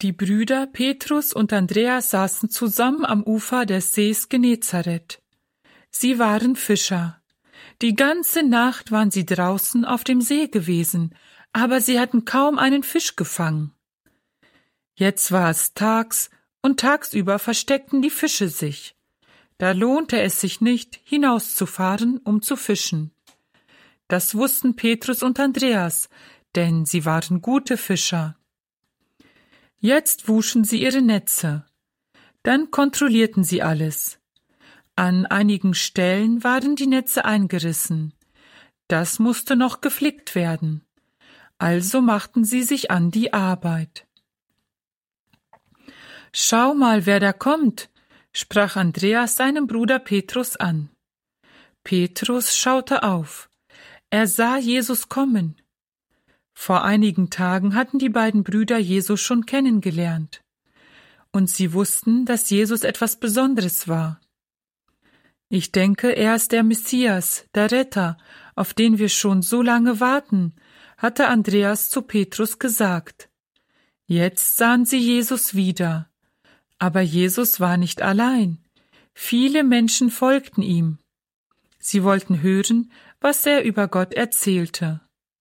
Die Brüder Petrus und Andreas saßen zusammen am Ufer des Sees Genezareth. Sie waren Fischer. Die ganze Nacht waren sie draußen auf dem See gewesen, aber sie hatten kaum einen Fisch gefangen. Jetzt war es tags, und tagsüber versteckten die Fische sich. Da lohnte es sich nicht, hinauszufahren, um zu fischen. Das wussten Petrus und Andreas, denn sie waren gute Fischer. Jetzt wuschen sie ihre Netze. Dann kontrollierten sie alles. An einigen Stellen waren die Netze eingerissen. Das musste noch geflickt werden. Also machten sie sich an die Arbeit. »Schau mal, wer da kommt«, sprach Andreas seinem Bruder Petrus an. Petrus schaute auf. Er sah Jesus kommen. Vor einigen Tagen hatten die beiden Brüder Jesus schon kennengelernt. Und sie wussten, dass Jesus etwas Besonderes war. »Ich denke, er ist der Messias, der Retter, auf den wir schon so lange warten«, hatte Andreas zu Petrus gesagt. Jetzt sahen sie Jesus wieder. Aber Jesus war nicht allein. Viele Menschen folgten ihm. Sie wollten hören, was er über Gott erzählte.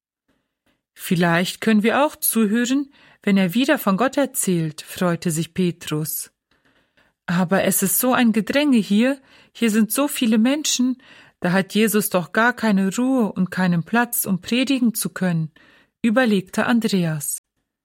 »Vielleicht können wir auch zuhören, wenn er wieder von Gott erzählt«, freute sich Petrus. »Aber es ist so ein Gedränge hier sind so viele Menschen, da hat Jesus doch gar keine Ruhe und keinen Platz, um predigen zu können«, überlegte Andreas.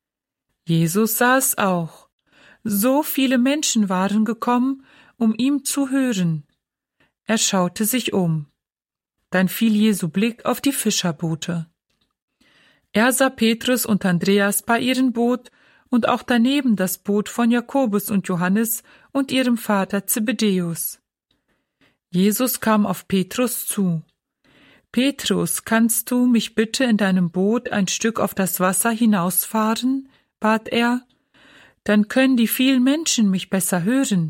Jesus sah es auch. So viele Menschen waren gekommen, um ihm zu hören. Er schaute sich um. Dann fiel Jesu Blick auf die Fischerboote. Er sah Petrus und Andreas bei ihrem Boot und auch daneben das Boot von Jakobus und Johannes und ihrem Vater Zebedäus. Jesus kam auf Petrus zu. »Petrus, kannst du mich bitte in deinem Boot ein Stück auf das Wasser hinausfahren?« bat er. »Dann können die vielen Menschen mich besser hören.«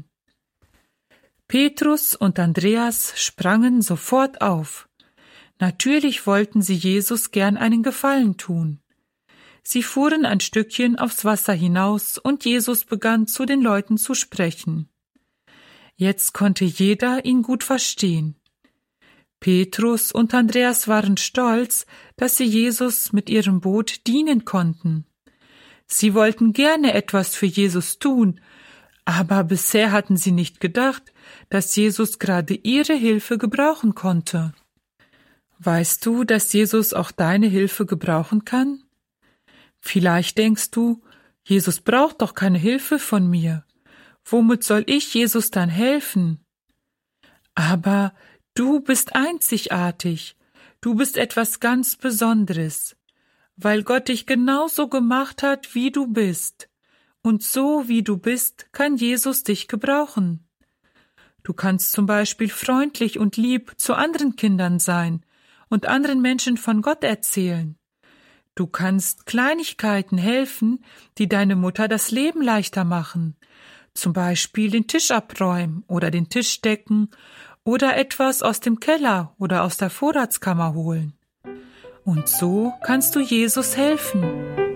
Petrus und Andreas sprangen sofort auf. Natürlich wollten sie Jesus gern einen Gefallen tun. Sie fuhren ein Stückchen aufs Wasser hinaus und Jesus begann zu den Leuten zu sprechen. Jetzt konnte jeder ihn gut verstehen. Petrus und Andreas waren stolz, dass sie Jesus mit ihrem Boot dienen konnten. Sie wollten gerne etwas für Jesus tun, aber bisher hatten sie nicht gedacht, dass Jesus gerade ihre Hilfe gebrauchen konnte. Weißt du, dass Jesus auch deine Hilfe gebrauchen kann? Vielleicht denkst du, Jesus braucht doch keine Hilfe von mir. Womit soll ich Jesus dann helfen? Aber du bist einzigartig. Du bist etwas ganz Besonderes, weil Gott dich genauso gemacht hat, wie du bist. Und so, wie du bist, kann Jesus dich gebrauchen. Du kannst zum Beispiel freundlich und lieb zu anderen Kindern sein und anderen Menschen von Gott erzählen. Du kannst Kleinigkeiten helfen, die deine Mutter das Leben leichter machen, zum Beispiel den Tisch abräumen oder den Tisch decken oder etwas aus dem Keller oder aus der Vorratskammer holen. Und so kannst du Jesus helfen.